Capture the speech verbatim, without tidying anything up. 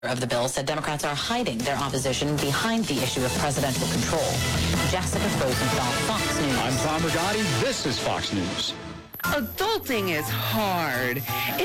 Of the bill said Democrats are hiding their opposition behind the issue of presidential control. Jessica Rosenthal, Fox News. I'm Tom Rigotti. This is Fox News. Adulting is hard.